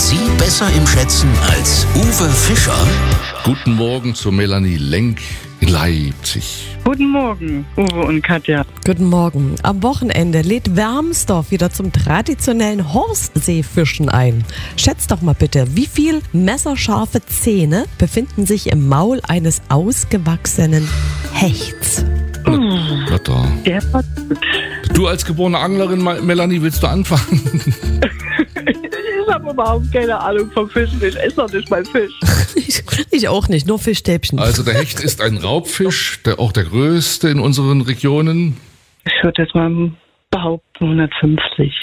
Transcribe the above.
Sie besser im Schätzen als Uwe Fischer? Guten Morgen zu Melanie Lenk in Leipzig. Guten Morgen, Uwe und Katja. Guten Morgen. Am Wochenende lädt Wermsdorf wieder zum traditionellen Horstseefischen ein. Schätzt doch mal bitte, wie viel messerscharfe Zähne befinden sich im Maul eines ausgewachsenen Hechts? Na da. Der war gut. Du als geborene Anglerin, Melanie, willst du anfangen? Ich habe überhaupt keine Ahnung vom Fischen. Ich esse noch nicht mal Fisch. Ich auch nicht, nur Fischstäbchen. Also der Hecht ist ein Raubfisch, auch der größte in unseren Regionen. Ich würde jetzt mal behaupten 150.